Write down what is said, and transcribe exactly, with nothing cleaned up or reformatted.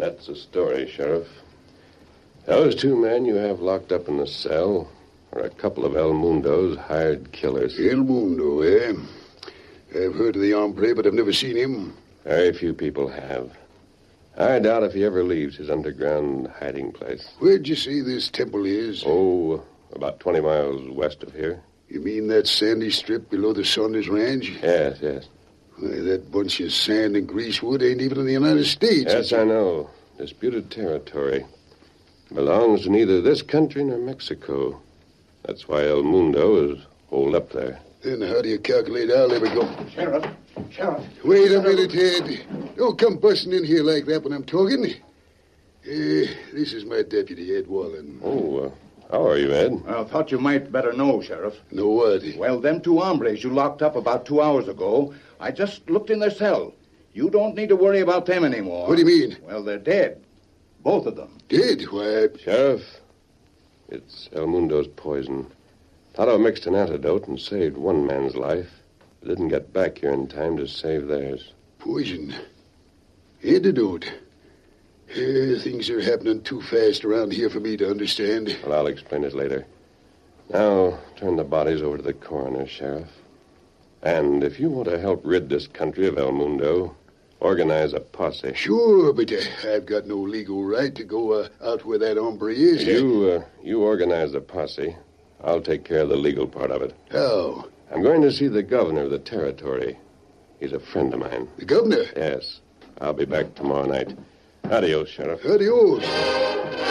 That's the story, Sheriff. Those two men you have locked up in the cell are a couple of El Mundo's hired killers. El Mundo, eh? I've heard of the hombre, but I've never seen him. Very few people have. I doubt if he ever leaves his underground hiding place. Where'd you say this temple is? Oh, about twenty miles west of here. You mean that sandy strip below the Saunders Ranch? Yes, yes. Why, that bunch of sand and greasewood ain't even in the United States. Yes, I know. Disputed territory. Belongs to neither this country nor Mexico. That's why El Mundo is holed up there. Then how do you calculate I'll ever go? Sheriff, Sheriff. Wait a minute, Ed. Don't come busting in here like that when I'm talking. Uh, this is my deputy, Ed Wallen. Oh, uh, how are you, Ed? I thought you might better know, Sheriff. Know what? Well, them two hombres you locked up about two hours ago, I just looked in their cell. You don't need to worry about them anymore. What do you mean? Well, they're dead. Both of them. Dead? Why? Sheriff, it's El Mundo's poison. Thought I mixed an antidote and saved one man's life. But didn't get back here in time to save theirs. Poison. Antidote. Uh, things are happening too fast around here for me to understand. Well, I'll explain it later. Now, turn the bodies over to the coroner, Sheriff. And if you want to help rid this country of El Mundo, organize a posse. Sure, but uh, I've got no legal right to go uh, out where that hombre is. You, uh, you organize the posse. I'll take care of the legal part of it. How? I'm going to see the governor of the territory. He's a friend of mine. The governor? Yes. I'll be back tomorrow night. Adios, Sheriff. Adios.